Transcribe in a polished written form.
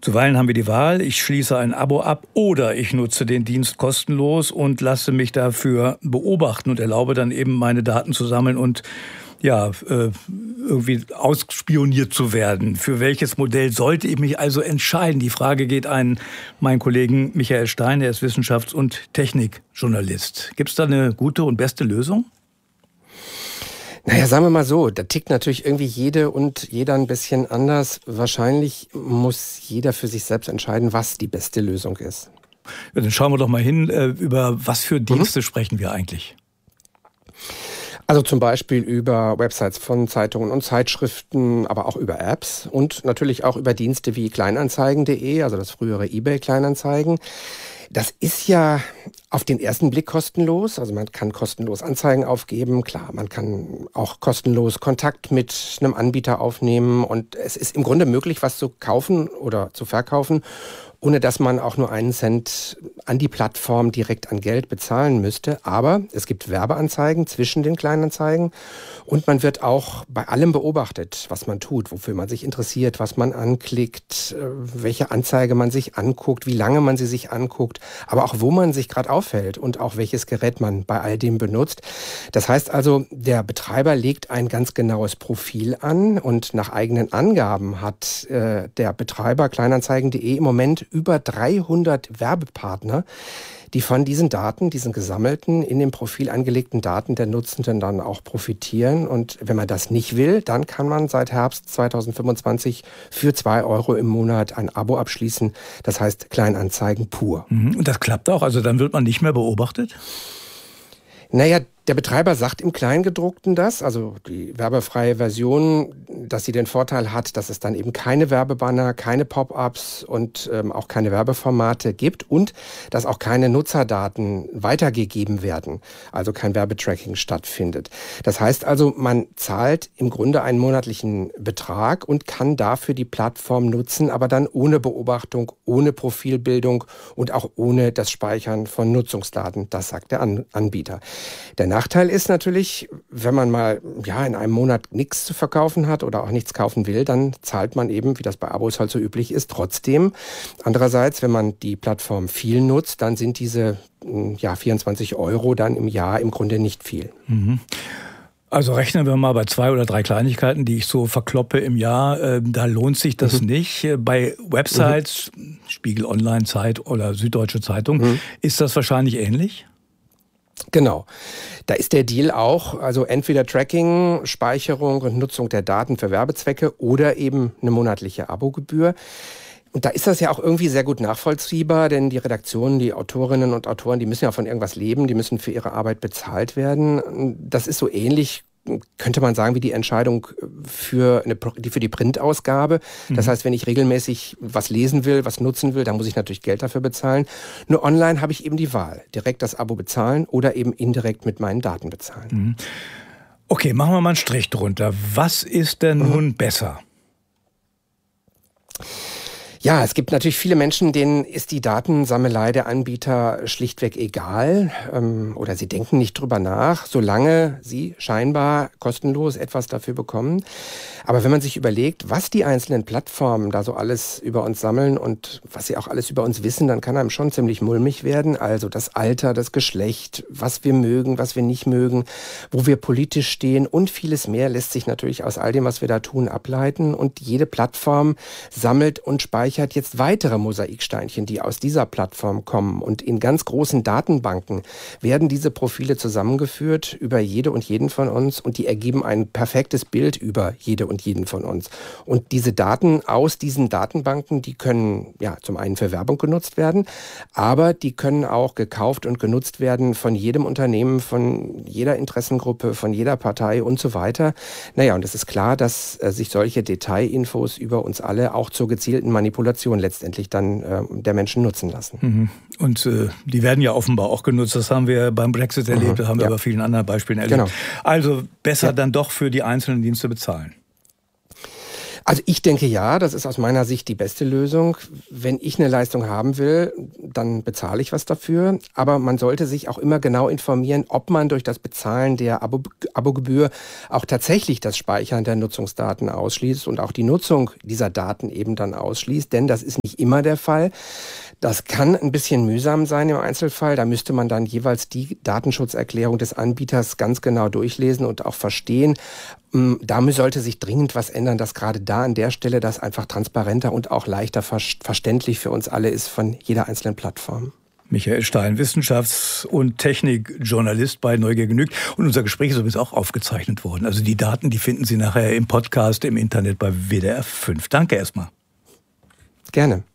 Zuweilen haben wir die Wahl, ich schließe ein Abo ab oder ich nutze den Dienst kostenlos und lasse mich dafür beobachten und erlaube dann eben meine Daten zu sammeln und irgendwie ausspioniert zu werden. Für welches Modell sollte ich mich also entscheiden? Die Frage geht an meinen Kollegen Michael Stein, der ist Wissenschafts- und Technikjournalist. Gibt es da eine gute und beste Lösung? Naja, sagen wir mal so, da tickt natürlich irgendwie jede und jeder ein bisschen anders. Wahrscheinlich muss jeder für sich selbst entscheiden, was die beste Lösung ist. Ja, dann schauen wir doch mal hin, über was für Dienste sprechen wir eigentlich? Also zum Beispiel über Websites von Zeitungen und Zeitschriften, aber auch über Apps und natürlich auch über Dienste wie Kleinanzeigen.de, also das frühere eBay Kleinanzeigen. Das ist ja auf den ersten Blick kostenlos. Also man kann kostenlos Anzeigen aufgeben. Klar, man kann auch kostenlos Kontakt mit einem Anbieter aufnehmen. Und es ist im Grunde möglich, was zu kaufen oder zu verkaufen, ohne dass man auch nur einen Cent an die Plattform direkt an Geld bezahlen müsste. Aber es gibt Werbeanzeigen zwischen den Kleinanzeigen und man wird auch bei allem beobachtet, was man tut, wofür man sich interessiert, was man anklickt, welche Anzeige man sich anguckt, wie lange man sie sich anguckt, aber auch wo man sich gerade aufhält und auch welches Gerät man bei all dem benutzt. Das heißt also, der Betreiber legt ein ganz genaues Profil an und nach eigenen Angaben hat der Betreiber Kleinanzeigen.de im Moment über 300 Werbepartner, die von diesen Daten, diesen gesammelten, in dem Profil angelegten Daten der Nutzenden dann auch profitieren. Und wenn man das nicht will, dann kann man seit Herbst 2025 für 2 Euro im Monat ein Abo abschließen. Das heißt Kleinanzeigen pur. Und das klappt auch? Also dann wird man nicht mehr beobachtet? Naja, der Betreiber sagt im Kleingedruckten das, also die werbefreie Version, dass sie den Vorteil hat, dass es dann eben keine Werbebanner, keine Pop-ups und auch keine Werbeformate gibt und dass auch keine Nutzerdaten weitergegeben werden, also kein Werbetracking stattfindet. Das heißt also, man zahlt im Grunde einen monatlichen Betrag und kann dafür die Plattform nutzen, aber dann ohne Beobachtung, ohne Profilbildung und auch ohne das Speichern von Nutzungsdaten. Das sagt der Anbieter. Der Nachteil ist natürlich, wenn man mal in einem Monat nichts zu verkaufen hat oder auch nichts kaufen will, dann zahlt man eben, wie das bei Abos halt so üblich ist, trotzdem. Andererseits, wenn man die Plattform viel nutzt, dann sind diese 24 Euro dann im Jahr im Grunde nicht viel. Also rechnen wir mal bei 2 oder 3 Kleinigkeiten, die ich so verkloppe im Jahr, da lohnt sich das nicht. Bei Websites, Spiegel Online, Zeit oder Süddeutsche Zeitung, ist das wahrscheinlich ähnlich? Genau. Da ist der Deal auch, also entweder Tracking, Speicherung und Nutzung der Daten für Werbezwecke oder eben eine monatliche Abogebühr. Und da ist das ja auch irgendwie sehr gut nachvollziehbar, denn die Redaktionen, die Autorinnen und Autoren, die müssen ja von irgendwas leben, die müssen für ihre Arbeit bezahlt werden. Das ist so ähnlich, könnte man sagen, wie die Entscheidung für die Printausgabe. Das heißt, wenn ich regelmäßig was lesen will, was nutzen will, dann muss ich natürlich Geld dafür bezahlen. Nur online habe ich eben die Wahl. Direkt das Abo bezahlen oder eben indirekt mit meinen Daten bezahlen. Okay, machen wir mal einen Strich drunter. Was ist denn nun besser? Ja, es gibt natürlich viele Menschen, denen ist die Datensammelei der Anbieter schlichtweg egal oder sie denken nicht drüber nach, solange sie scheinbar kostenlos etwas dafür bekommen. Aber wenn man sich überlegt, was die einzelnen Plattformen da so alles über uns sammeln und was sie auch alles über uns wissen, dann kann einem schon ziemlich mulmig werden. Also das Alter, das Geschlecht, was wir mögen, was wir nicht mögen, wo wir politisch stehen und vieles mehr lässt sich natürlich aus all dem, was wir da tun, ableiten. Und jede Plattform sammelt und speichert jetzt weitere Mosaiksteinchen, die aus dieser Plattform kommen. Und in ganz großen Datenbanken werden diese Profile zusammengeführt über jede und jeden von uns und die ergeben ein perfektes Bild über jede und jeden von uns. Und diese Daten aus diesen Datenbanken, die können zum einen für Werbung genutzt werden, aber die können auch gekauft und genutzt werden von jedem Unternehmen, von jeder Interessengruppe, von jeder Partei und so weiter. Naja, und es ist klar, dass sich solche Detailinfos über uns alle auch zur gezielten Manipulation letztendlich dann der Menschen nutzen lassen. Und die werden ja offenbar auch genutzt. Das haben wir beim Brexit erlebt, das haben wir bei vielen anderen Beispielen erlebt. Genau. Also besser dann doch für die einzelnen Dienste bezahlen. Also ich denke ja, das ist aus meiner Sicht die beste Lösung. Wenn ich eine Leistung haben will, dann bezahle ich was dafür. Aber man sollte sich auch immer genau informieren, ob man durch das Bezahlen der Abogebühr auch tatsächlich das Speichern der Nutzungsdaten ausschließt und auch die Nutzung dieser Daten eben dann ausschließt. Denn das ist nicht immer der Fall. Das kann ein bisschen mühsam sein im Einzelfall. Da müsste man dann jeweils die Datenschutzerklärung des Anbieters ganz genau durchlesen und auch verstehen. Da sollte sich dringend was ändern, dass gerade da an der Stelle das einfach transparenter und auch leichter verständlich für uns alle ist von jeder einzelnen Plattform. Michael Stein, Wissenschafts- und Technikjournalist bei Neugier genügt. Und unser Gespräch ist übrigens auch aufgezeichnet worden. Also die Daten, die finden Sie nachher im Podcast im Internet bei WDR 5. Danke erstmal. Gerne.